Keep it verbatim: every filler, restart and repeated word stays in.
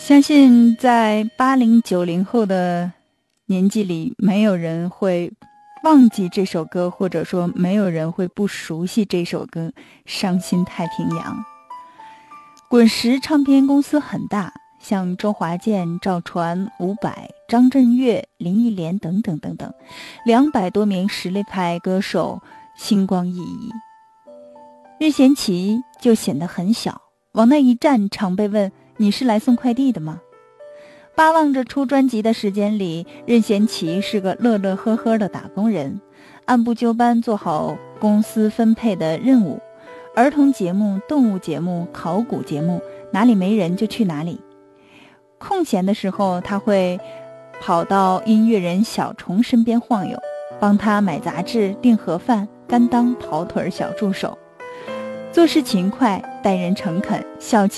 相信在八零九零后的年纪里，没有人会忘记这首歌，或者说没有人会不熟悉这首歌《伤心太平洋》。滚石唱片公司很大，像周华健、赵传、伍佰、张震岳、林忆莲等等等等，两百多名实力派歌手星光熠熠。任贤齐就显得很小，往那一站，常被问你是来送快递的吗？巴望着出专辑的时间里，任贤齐是个乐乐呵呵的打工人，按部就班做好公司分配的任务，儿童节目、动物节目、考古节目，哪里没人就去哪里。空闲的时候，他会跑到音乐人小虫身边晃悠，帮他买杂志、订盒饭，甘当跑腿小助手。做事勤快，待人诚恳，笑起